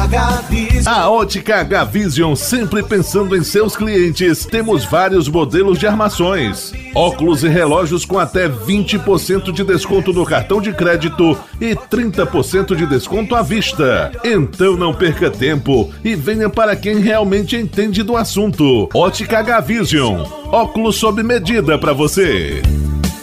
A Ótica H-Vision, sempre pensando em seus clientes. Temos vários modelos de armações, óculos e relógios com até 20% de desconto no cartão de crédito e 30% de desconto à vista. Então não perca tempo e venha para quem realmente entende do assunto. Ótica H-Vision, óculos sob medida para você.